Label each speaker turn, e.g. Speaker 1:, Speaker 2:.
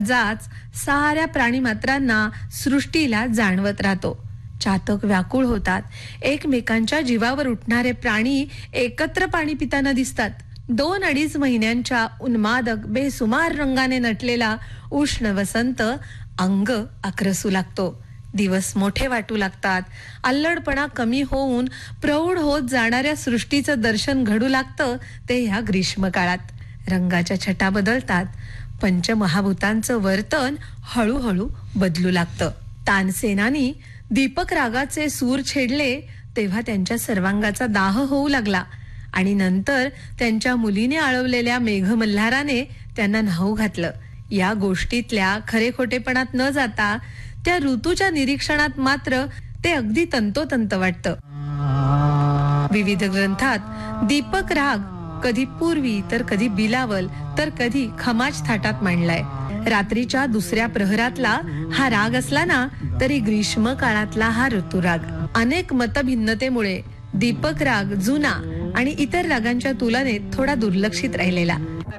Speaker 1: जाच साऱ्या प्राणीमात्रांना सृष्टीला जाणवत राहतो. चातक व्याकुळ होतात. एकमेकांच्या जीवावर उठणारे प्राणी एकत्र पाणी पिताना दिसतात. 2-2.5 महिन्यांच्या उन्मादक बेसुमार रंगाने नटलेला उष्ण वसंत अंग आक्रसू लागतो. दिवस मोठे वाटू लागतात. अल्लडपणा कमी होऊन प्रौढ होत जाणाऱ्या सृष्टीचं दर्शन घडू लागतं ते ह्या ग्रीष्म काळात. रंगाच्या छटा बदलतात. पंचमहाभूतांचं वर्तन हळूहळू बदलू लागतं. तानसेनानी दीपक रागाचे सूर छेडले तेव्हा त्यांच्या सर्वांगाचा दाह होऊ लागला आणि नंतर त्यांच्या मुलीने आळवलेल्या मेघमल्हाराने त्यांना न्हाऊ घातलं. या गोष्टीतल्या खरेखोटेपणात न जाता त्या ऋतूच्या निरीक्षणात मात्र ते अगदी तंतोतंत वाटतं. विविध ग्रंथात दीपक राग कधी पूर्वी तर कधी बिलावल तर कधी खमाज थाटात मांडलाय. रात्रीच्या दुसऱ्या प्रहरातला हा राग असला ना तरी ग्रीष्म काळातला हा ऋतुराग. अनेक मतभिन्नतेमुळे दीपक राग जुना आणि इतर रागांच्या तुलनेत थोडा दुर्लक्षित राहिलेला.